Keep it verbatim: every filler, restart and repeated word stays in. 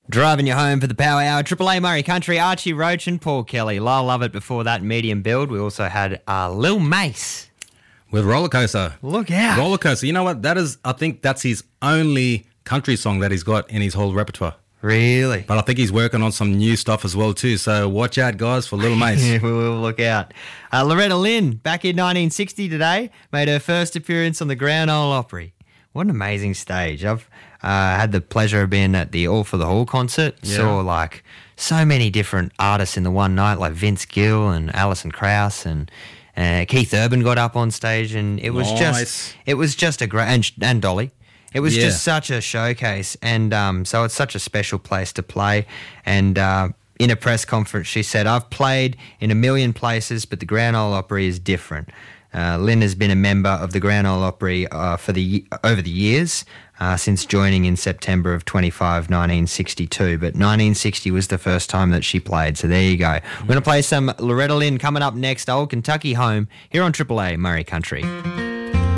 Driving you home for the Power Hour, Triple A Murray Country, Archie Roach and Paul Kelly. Lyle Lovett before that, Medium Build. We also had uh, Lil Mace. With Roller Coaster. Look out. Roller Coaster. You know what? That is, I think that's his only country song that he's got in his whole repertoire. Really? But I think he's working on some new stuff as well too. So watch out, guys, for Little Mace. Yeah, we will look out. Uh, Loretta Lynn, back in nineteen sixty today, made her first appearance on the Grand Ole Opry. What an amazing stage. I've uh, had the pleasure of being at the All for the Hall concert. Yeah. Saw like so many different artists in the one night, like Vince Gill and Alison Krauss, and uh, Keith Urban got up on stage, and it was Nice. just it was just a great and, and Dolly. It was Yeah. just such a showcase, and um, so it's such a special place to play. And uh, in a press conference, she said, "I've played in a million places, but the Grand Ole Opry is different." Uh, Lynn has been a member of the Grand Ole Opry uh, for the over the years, uh, since joining in September of twenty-five, nineteen sixty-two. But nineteen sixty was the first time that she played. So there you go. We're going to play some Loretta Lynn coming up next. Old Kentucky Home here on Triple A Murray Country.